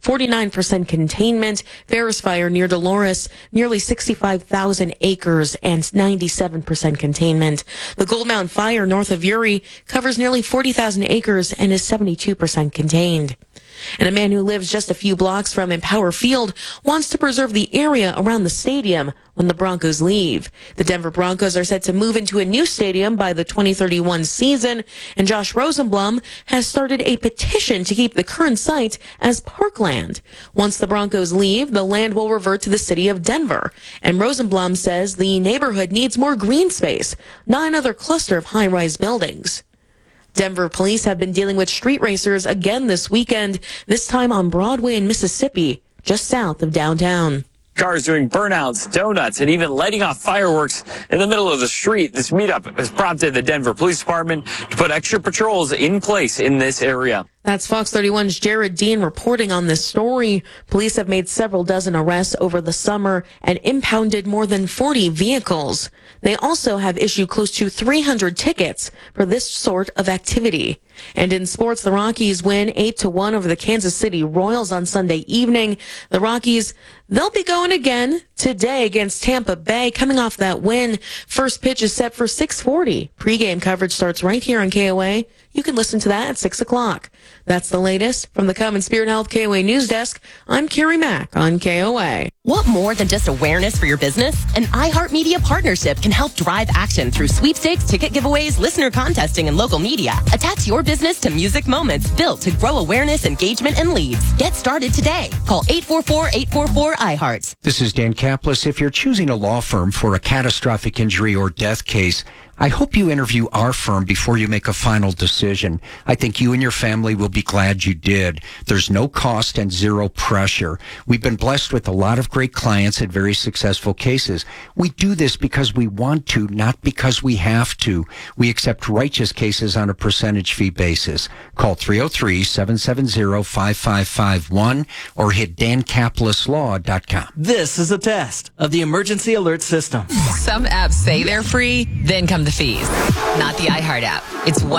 49% containment. Ferris Fire near Dolores, nearly 65,000 acres and 97% containment. The Gold Mountain Fire north of Uri covers nearly 40,000 acres and is 72% contained. And a man who lives just a few blocks from Empower Field wants to preserve the area around the stadium when the Broncos leave. The Denver Broncos are set to move into a new stadium by the 2031 season, and Josh Rosenblum has started a petition to keep the current site as parkland. Once the Broncos leave, the land will revert to the city of Denver. And Rosenblum says the neighborhood needs more green space, not another cluster of high-rise buildings. Denver police have been dealing with street racers again this weekend, this time on Broadway in Mississippi, just south of downtown. Cars doing burnouts, donuts, and even lighting off fireworks in the middle of the street. This meetup has prompted the Denver Police Department to put extra patrols in place in this area. That's Fox 31's Jared Dean reporting on this story. Police have made several dozen arrests over the summer and impounded more than 40 vehicles. They also have issued close to 300 tickets for this sort of activity. And in sports, the Rockies win 8-1 over the Kansas City Royals on Sunday evening. The Rockies, they'll be going again today against Tampa Bay, coming off that win. First pitch is set for 6:40. Pre-game coverage starts right here on KOA. You can listen to that at 6 o'clock. That's the latest from the Common Spirit Health KOA News Desk. I'm Carrie Mack on KOA. Want more than just awareness for your business? An iHeartMedia partnership can help drive action through sweepstakes, ticket giveaways, listener contesting, and local media. Attach your business to music moments built to grow awareness, engagement, and leads. Get started today. Call 844-844-iHeart. This is Dan Kaplis. If you're choosing a law firm for a catastrophic injury or death case, I hope you interview our firm before you make a final decision. I think you and your family will be glad you did. There's no cost and zero pressure. We've been blessed with a lot of great clients and very successful cases. We do this because we want to, not because we have to. We accept righteous cases on a percentage fee basis. Call 303-770-5551 or hit dankaplislaw.com. This is a test of the emergency alert system. Some apps say they're free, then come the fees. Not the iHeart app. It's one